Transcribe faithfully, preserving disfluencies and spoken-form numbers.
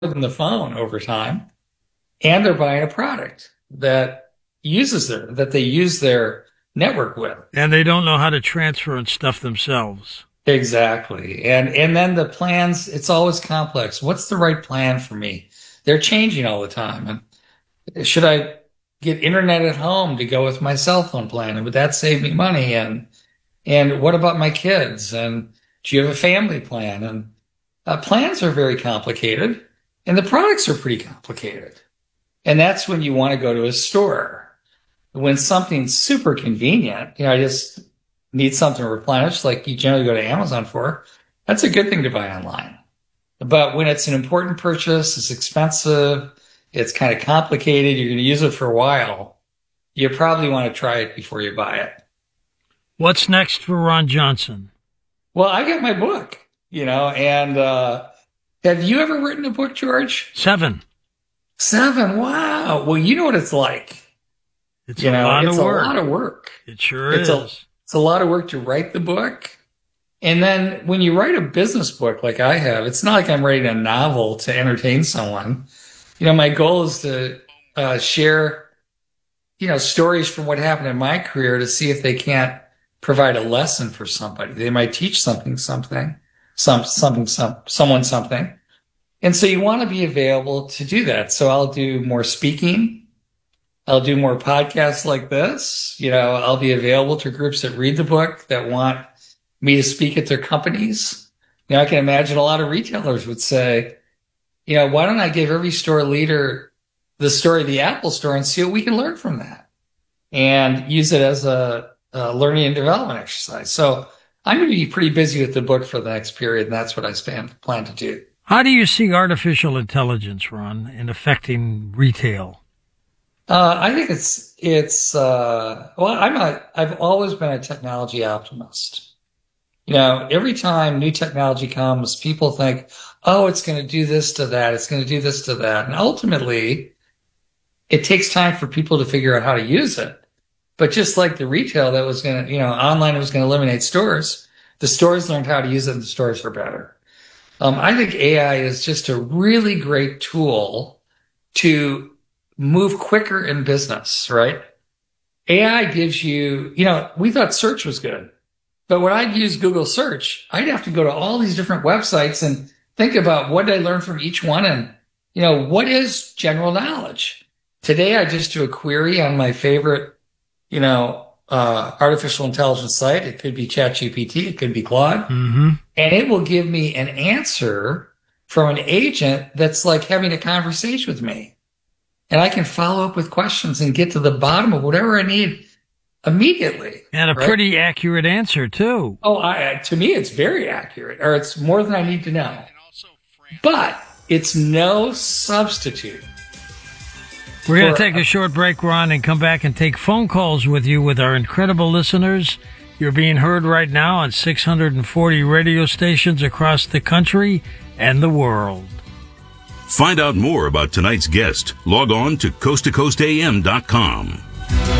than the phone over time, and they're buying a product that uses their that they use their network with. And they don't know how to transfer and stuff themselves. Exactly. And and then the plans, it's always complex. What's the right plan for me? They're changing all the time. And should I get internet at home to go with my cell phone plan? And would that save me money? And and what about my kids? And do you have a family plan? And uh, plans are very complicated, and the products are pretty complicated. And that's when you want to go to a store. When something's super convenient, you know, I just need something replenished, like you generally go to Amazon for, that's a good thing to buy online. But when it's an important purchase, it's expensive, it's kind of complicated, you're going to use it for a while, you probably want to try it before you buy it. What's next for Ron Johnson? Well, I got my book, you know, and uh, have you ever written a book, George? Seven. Seven, wow. Well, you know what it's like. It's you a know, lot it's of a work. lot of work. It sure it's is. A, it's a lot of work to write the book. And then when you write a business book like I have, it's not like I'm writing a novel to entertain someone. You know, my goal is to uh, share, you know, stories from what happened in my career to see if they can't provide a lesson for somebody. They might teach something, something, some, something, some, someone something. And so you want to be available to do that. So I'll do more speaking. I'll do more podcasts like this. You know, I'll be available to groups that read the book, that want me to speak at their companies. You know, I can imagine a lot of retailers would say, you know, why don't I give every store leader the story of the Apple Store and see what we can learn from that, and use it as a, a learning and development exercise. So I'm going to be pretty busy with the book for the next period, and that's what I span, plan to do. How do you see artificial intelligence, Ron, in affecting retail? Uh, I think it's, it's, uh, well, I'm a, I've always been a technology optimist. You know, every time new technology comes, people think, oh, it's going to do this to that. It's going to do this to that. And ultimately, it takes time for people to figure out how to use it. But just like the retail that was going to, you know, online was going to eliminate stores, the stores learned how to use it and the stores are better. Um, I think A I is just a really great tool to move quicker in business, right? A I gives you, you know, we thought search was good, but when I'd use Google search, I'd have to go to all these different websites and think about what did I learn from each one, and, you know, what is general knowledge? Today, I just do a query on my favorite, you know, uh, artificial intelligence site. It could be ChatGPT. It could be Claude. Mm-hmm. And it will give me an answer from an agent that's like having a conversation with me. And I can follow up with questions and get to the bottom of whatever I need immediately. And a right? pretty accurate answer, too. Oh, I, to me, it's very accurate, or it's more than I need to know. But it's no substitute. We're going to take a short break, Ron, and come back and take phone calls with you with our incredible listeners. You're being heard right now on six hundred forty radio stations across the country and the world. Find out more about tonight's guest. Log on to coast to coast a m dot com.